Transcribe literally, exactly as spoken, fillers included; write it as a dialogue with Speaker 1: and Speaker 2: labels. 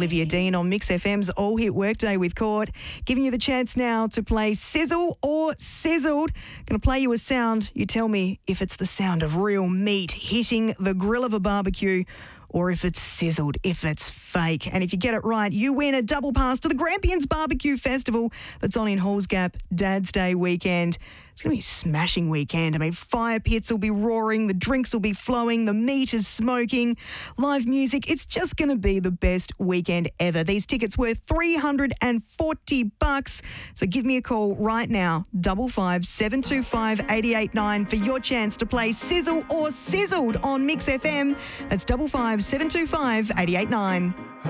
Speaker 1: Olivia Dean on Mix F M's All Hit Workday with Court, giving you the chance now to play Sizzle or Sizzled. Going to play you a sound. You tell me if it's the sound of real meat hitting the grill of a barbecue or if it's sizzled, if it's fake. And if you get it right, you win a double pass to the Grampians Barbecue Festival that's on in Halls Gap Dad's Day weekend. It's going to be a smashing weekend. I mean, fire pits will be roaring, the drinks will be flowing, the meat is smoking, live music. It's just going to be the best weekend ever. These tickets worth three hundred forty bucks. So give me a call right now, double five seven two five eight eight nine for your chance to play Sizzle or Sizzled on Mix F M. That's double five seven two five eight eight nine.